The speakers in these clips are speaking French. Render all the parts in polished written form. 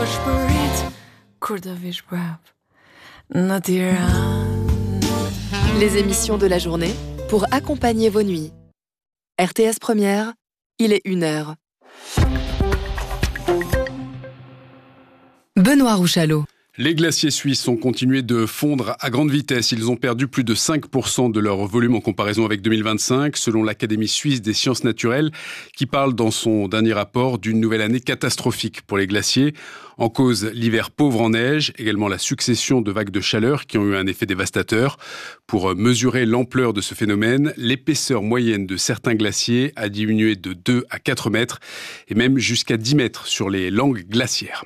Les émissions de la journée pour accompagner vos nuits. RTS Première, il est 1h. Benoît Rouchalot. Les glaciers suisses ont continué de fondre à grande vitesse. Ils ont perdu plus de 5% de leur volume en comparaison avec 2025, selon l'Académie suisse des sciences naturelles, qui parle dans son dernier rapport d'une nouvelle année catastrophique pour les glaciers. En cause, l'hiver pauvre en neige, également la succession de vagues de chaleur qui ont eu un effet dévastateur. Pour mesurer l'ampleur de ce phénomène, l'épaisseur moyenne de certains glaciers a diminué de 2 à 4 mètres et même jusqu'à 10 mètres sur les langues glaciaires.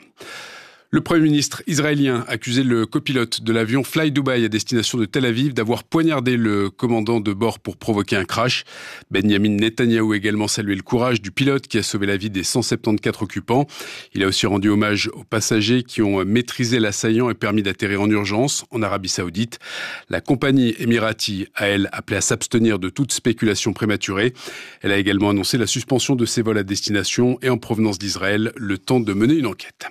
Le Premier ministre israélien a accusé le copilote de l'avion Fly Dubai à destination de Tel Aviv d'avoir poignardé le commandant de bord pour provoquer un crash. Benjamin Netanyahou a également salué le courage du pilote qui a sauvé la vie des 174 occupants. Il a aussi rendu hommage aux passagers qui ont maîtrisé l'assaillant et permis d'atterrir en urgence en Arabie Saoudite. La compagnie émirati a, elle, appelé à s'abstenir de toute spéculation prématurée. Elle a également annoncé la suspension de ses vols à destination et en provenance d'Israël, le temps de mener une enquête.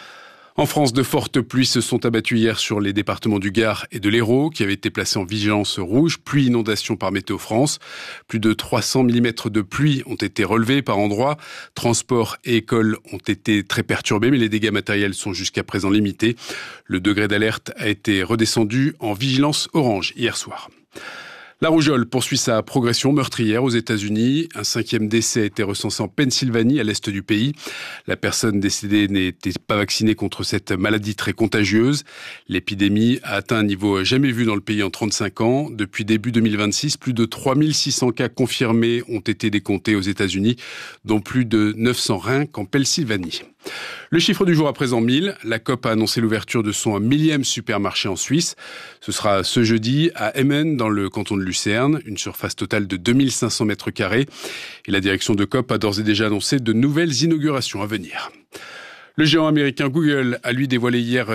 En France, de fortes pluies se sont abattues hier sur les départements du Gard et de l'Hérault, qui avaient été placés en vigilance rouge, pluie inondation par Météo France. Plus de 300 mm de pluie ont été relevés par endroits. Transports et écoles ont été très perturbés, mais les dégâts matériels sont jusqu'à présent limités. Le degré d'alerte a été redescendu en vigilance orange hier soir. La rougeole poursuit sa progression meurtrière aux États-Unis. Un 5e décès a été recensé en Pennsylvanie, à l'est du pays. La personne décédée n'était pas vaccinée contre cette maladie très contagieuse. L'épidémie a atteint un niveau jamais vu dans le pays en 35 ans. Depuis début 2026, plus de 3600 cas confirmés ont été décomptés aux États-Unis, dont plus de 900 rien qu'en Pennsylvanie. Le chiffre du jour à présent 1000. La Coop a annoncé l'ouverture de son 1000e supermarché en Suisse. Ce sera ce jeudi à Emmen, dans le canton de Lucerne, une surface totale de 2500 mètres carrés. Et la direction de Coop a d'ores et déjà annoncé de nouvelles inaugurations à venir. Le géant américain Google a lui dévoilé hier